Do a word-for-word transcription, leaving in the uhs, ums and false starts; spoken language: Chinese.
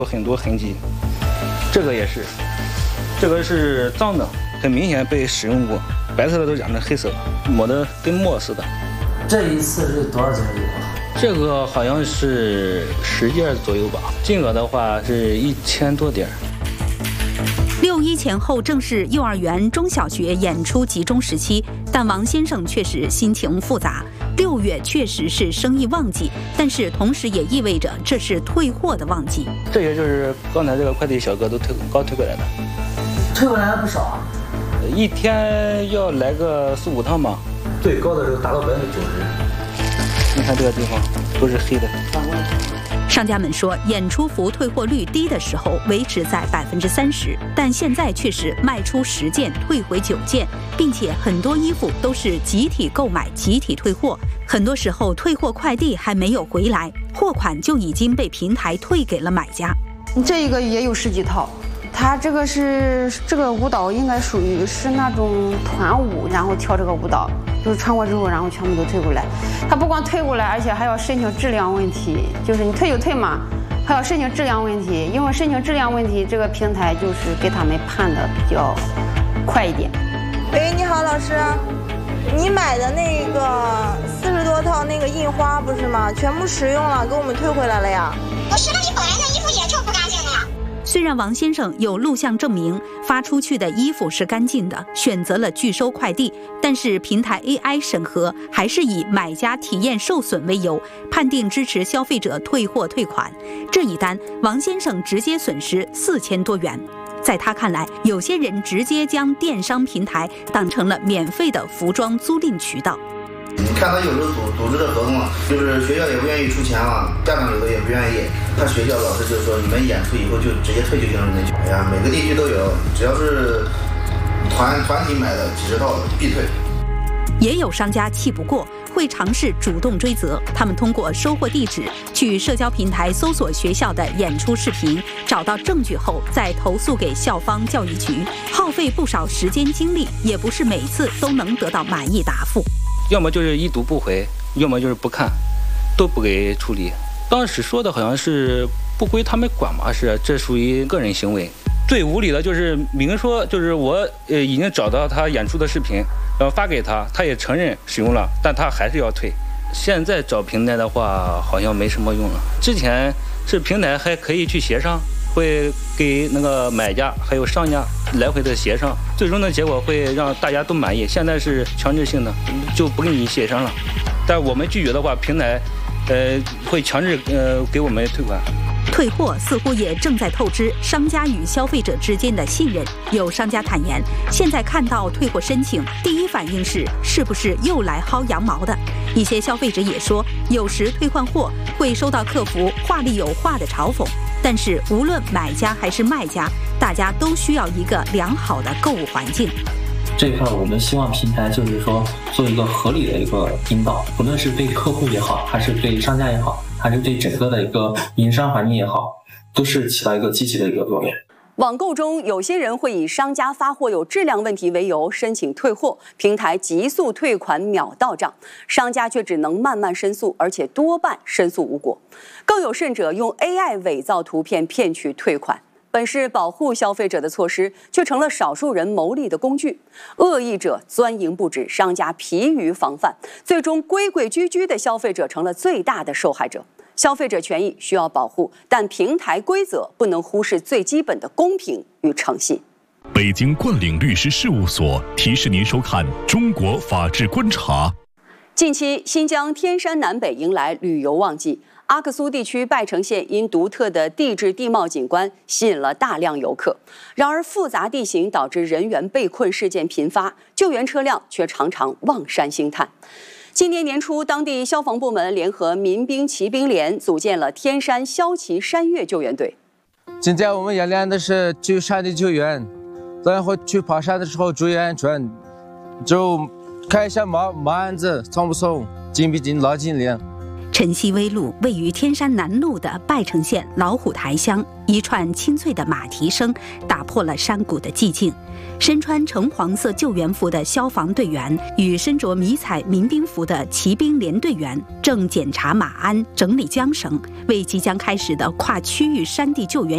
有很多痕迹。这个也是，这个是脏的，很明显被使用过，白色的都染成黑色了，抹的跟墨似的。 这一次是多少件礼物？ 这个好像是十件左右吧，金额的话是一千多点。 六一前后正是幼儿园、中小学演出集中时期，但王先生确实心情复杂。六月确实是生意旺季，但是同时也意味着这是退货的旺季。 这也就是刚才这个快递小哥都退刚退过来的， 退过来还不少啊， 一天要来个四五趟吧。 最高的时候达到百分之九十。 你看这个地方都是黑的。 商家们说，演出服退货率低的时候维持在百分之三十，但现在却是卖出十件退回九件，并且很多衣服都是集体购买、集体退货。很多时候退货快递还没有回来，货款就已经被平台退给了买家。 这一个也有十几套，它这个是这个舞蹈应该属于是那种团舞，然后跳这个舞蹈。就是穿过之后，然后全部都退过来。他不光退过来，而且还要申请质量问题，就是你退就退嘛，还要申请质量问题。因为申请质量问题，这个平台就是给他们判的比较快一点。 喂，你好，老师，你买的那个四十多套那个印花不是吗？全部使用了，给我们退回来了呀。 我试了一回，那衣服也臭不干净的呀。 虽然王先生有录像证明发出去的衣服是干净的，选择了拒收快递，但是平台 A I 审核还是以买家体验受损为由，判定支持消费者退货退款。这一单，王先生直接损失四千多元。在他看来，有些人直接将电商平台当成了免费的服装租赁渠道。 你看他有时候组组织的合同了，就是学校也不愿意出钱了，家长有的也不愿意。他学校老师就说，你们演出以后就直接退就行了。哎呀，每个地区都有，只要是团团体买的几十套必退。 也有商家气不过，会尝试主动追责。他们通过收货地址去社交平台搜索学校的演出视频，找到证据后再投诉给校方教育局，耗费不少时间精力，也不是每次都能得到满意答复。 要么就是已读不回，要么就是不看，都不给处理。当时说的好像是不归他们管嘛，是这属于个人行为。最无理的就是明说，就是我呃已经找到他演出的视频，然后发给他，他也承认使用了，但他还是要退。现在找平台的话，好像没什么用了。之前是平台还可以去协商，会给那个买家还有商家来回的协商，最终的结果会让大家都满意。现在是强制性的，就不跟你协商了。但我们拒绝的话，平台呃会强制呃给我们退款。 退货似乎也正在透支商家与消费者之间的信任。有商家坦言，现在看到退货申请，第一反应是是不是又来薅羊毛的。一些消费者也说，有时退换货会收到客服话里有话的嘲讽。但是无论买家还是卖家，大家都需要一个良好的购物环境。 这一块我们希望平台就是说做一个合理的一个引导，不论是对客户也好，还是对商家也好，还是对整个的一个营商环境也好，都是起到一个积极的一个作用。 网购中，有些人会以商家发货有质量问题为由申请退货，平台急速退款秒到账，商家却只能慢慢申诉，而且多半申诉无果。更有甚者，用 A I 伪造图片骗取退款。本是保护消费者的措施，却成了少数人牟利的工具。恶意者钻营不止，商家疲于防范，最终规规矩矩的消费者成了最大的受害者。消费者权益需要保护，但平台规则不能忽视最基本的公平与诚信。 北京冠岭律师事务所提示您收看《中国法治观察》。 近期，新疆天山南北迎来旅游旺季。阿克苏地区拜城县因独特的地质地貌景观吸引了大量游客，然而复杂地形导致人员被困事件频发，救援车辆却常常望山兴叹。今年年初，当地消防部门联合民兵骑兵连组建了天山骁骑山岳救援队。 今天我们演练的是去山地救援，然后去爬山的时候注意安全，就看一下马马鞍子松不松，紧不紧，拉紧链。 晨曦微路位于天山南麓的拜城县老虎台乡，一串清脆的马蹄声打破了山谷的寂静。身穿橙黄色救援服的消防队员与身着迷彩民兵服的骑兵连队员正检查马鞍、整理缰绳，为即将开始的跨区域山地救援